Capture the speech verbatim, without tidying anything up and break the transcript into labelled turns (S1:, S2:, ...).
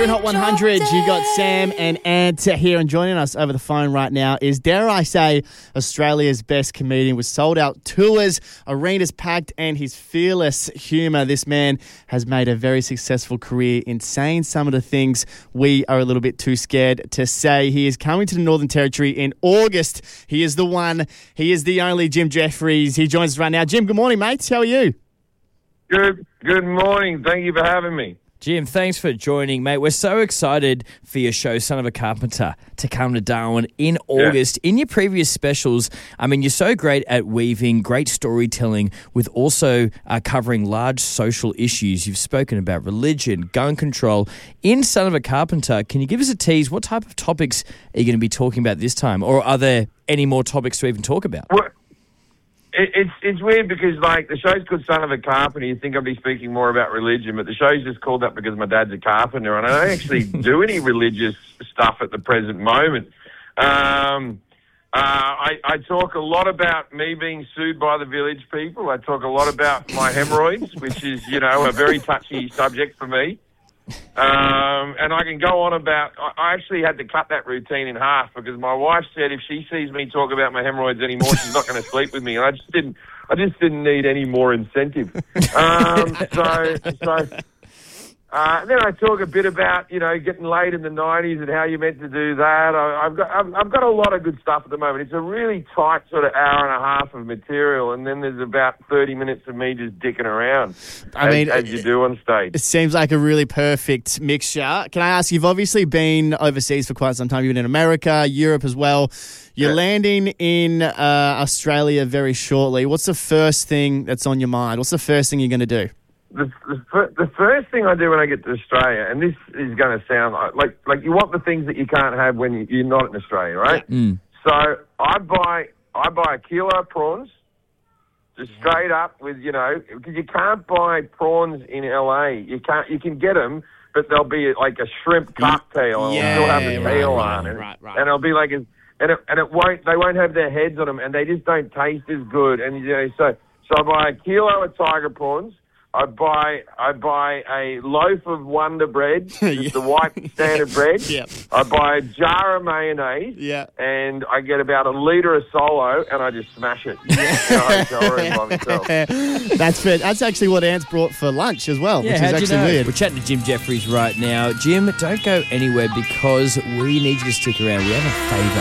S1: in Hot one hundred. You got Sam and Ant here, and joining us over the phone right now is, dare I say, Australia's best comedian with sold-out tours, arenas packed, and his fearless humour. This man has made a very successful career in saying some of the things we are a little bit too scared to say. He is coming to the Northern Territory in August. He is the one. He is the only Jim Jeffries. He joins us right now. Jim, good morning, mates. How are you?
S2: Good Good morning. Thank you for having me.
S3: Jim, thanks for joining, mate. We're so excited for your show, Son of a Carpenter, to come to Darwin in August. Yeah. In your previous specials, I mean, you're so great at weaving great storytelling with also uh, covering large social issues. You've spoken about religion, gun control. In Son of a Carpenter, can you give us a tease? What type of topics are you going to be talking about this time? Or are there any more topics to even talk about?
S2: Well, it, it's it's weird because, like, the show's called Son of a Carpenter. You think I'd be speaking more about religion, but the show's just called that because my dad's a carpenter, and I don't actually do any religious stuff at the present moment. Um, uh, I, I talk a lot about me being sued by the village people. I talk a lot about my hemorrhoids, which is, you know, a very touchy subject for me. Um, and I can go on about, I actually had to cut that routine in half because my wife said if she sees me talk about my hemorrhoids anymore, she's not going to sleep with me. And I just didn't, I just didn't need any more incentive. Um, so, so, uh, then I talk a bit about, you know, getting laid in the nineties and how you're meant to do that. I, I've got, I've, I've got a lot of good stuff at the moment. It's a really tight sort of hour and a half of material, and then there's about thirty minutes of me just dicking around.
S1: I
S2: as,
S1: mean,
S2: as you do on stage.
S1: It seems like a really perfect mixture. Can I ask, you've obviously been overseas for quite some time. You've been in America, Europe as well. You're yeah. landing in uh, Australia very shortly. What's the first thing that's on your mind? What's the first thing you're going to do?
S2: The, the, the first thing I do when I get to Australia, and this is going to sound like, like like you want the things that you can't have when you're not in Australia, right?
S1: Yeah. Mm.
S2: So I buy I buy a kilo of prawns, just straight up with, you know, because you can't buy prawns in L A. You can't. You can get them, but they'll be like a shrimp cocktail.
S1: Yeah,
S2: It'll still have the tail
S1: right,
S2: on
S1: right,
S2: it,
S1: right, right.
S2: and it'll be like, a, and it and it won't. They won't have their heads on them, and they just don't taste as good. And you know, so so I buy a kilo of tiger prawns. I buy I buy a loaf of Wonder Bread, just
S1: yeah.
S2: the white standard bread.
S1: Yep.
S2: I buy a jar of mayonnaise,
S1: yeah.
S2: and I get about a litre of Solo, and I just smash it in a hotel room by myself.
S1: That's fair. That's actually what Ant's brought for lunch as well,
S3: Yeah,
S1: which is
S3: how'd
S1: actually
S3: you know?
S1: weird.
S3: We're chatting to Jim Jeffries right now. Jim, don't go anywhere because we need you to stick around. We have a favour